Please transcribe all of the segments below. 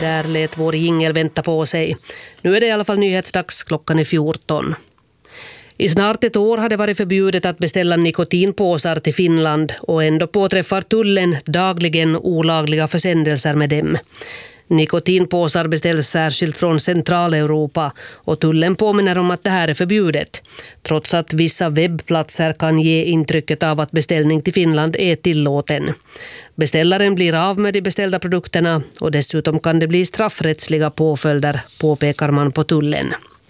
Där lät vår jingel vänta på sig. Nu är det i alla fall nyhetsdags, klockan är 14. I snart ett år har det varit förbjudet att beställa nikotinpåsar till Finland och ändå påträffar tullen dagligen olagliga försändelser med dem. Nikotinpåsar beställs särskilt från Centraleuropa och tullen påminner om att det här är förbjudet, trots att vissa webbplatser kan ge intrycket av att beställning till Finland är tillåten. Beställaren blir av med de beställda produkterna och dessutom kan det bli straffrättsliga påföljder, påpekar man på tullen.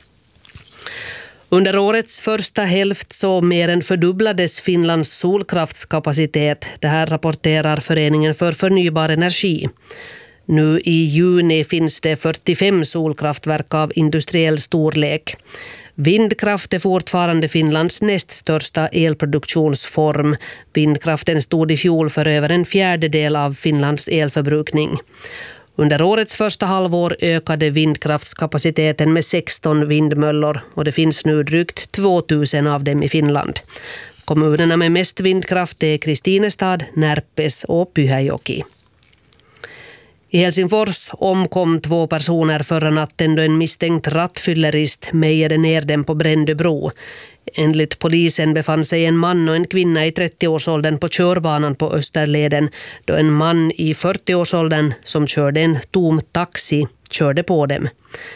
Under årets första hälft så mer än fördubblades Finlands solkraftskapacitet. Det här rapporterar Föreningen för förnybar energi. Nu i juni finns det 45 solkraftverk av industriell storlek. Vindkraft är fortfarande Finlands näst största elproduktionsform. Vindkraften stod i fjol för över en fjärdedel av Finlands elförbrukning. Under årets första halvår ökade vindkraftskapaciteten med 16 vindmöllor och det finns nu drygt 2000 av dem i Finland. Kommunerna med mest vindkraft är Kristinestad, Närpes och Pyhäjoki. I Helsingfors omkom 2 personer förra natten då en misstänkt rattfyllerist mejade ner dem på Brändöbro. Enligt polisen befann sig en man och en kvinna i 30-årsåldern på körbanan på Österleden då en man i 40-årsåldern som körde en tom taxi körde på dem.